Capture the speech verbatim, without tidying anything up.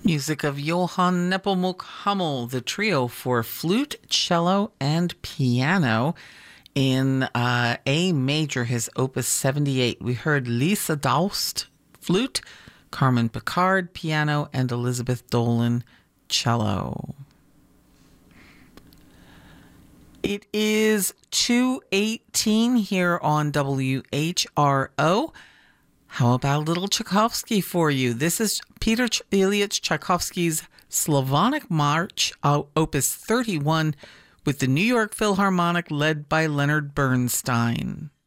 Music of Johann Nepomuk Hummel, the trio for flute, cello, and piano in uh, A major, his opus seventy-eight. We heard Lisa Daust, flute, Carmen Picard, piano, and Elizabeth Dolan, cello. It is two eighteen here on W H R O. How about a little Tchaikovsky for you? This is Peter Ilyich Tchaikovsky's Slavonic March, uh, opus thirty-one, with the New York Philharmonic led by Leonard Bernstein.